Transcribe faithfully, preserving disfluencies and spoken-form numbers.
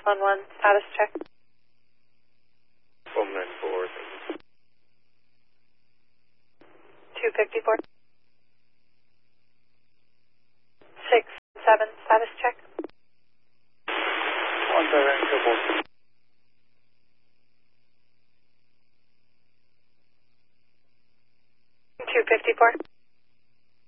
one one, status check. one nine four. two fifty-four. six seven, status check. one seven triple. two fifty-four.